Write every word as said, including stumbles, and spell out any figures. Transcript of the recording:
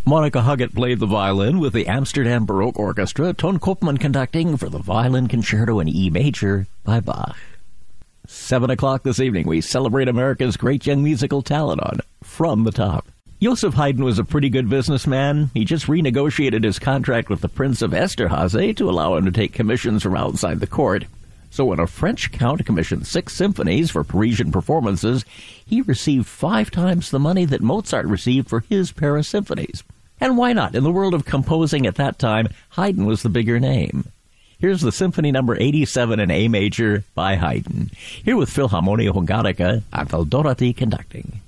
Monica Huggett played the violin with the Amsterdam Baroque Orchestra, Ton Koopman conducting for the Violin Concerto in E major by Bach. Seven o'clock this evening, we celebrate America's great young musical talent on From the Top. Joseph Haydn was a pretty good businessman. He just renegotiated his contract with the Prince of Esterhazy to allow him to take commissions from outside the court. So when a French count commissioned six symphonies for Parisian performances, he received five times the money that Mozart received for his Paris symphonies. And why not? In the world of composing at that time, Haydn was the bigger name. Here's the Symphony Number eighty-seven in A major by Haydn. Here with Philharmonia Hungaria, Antal Dorothy conducting.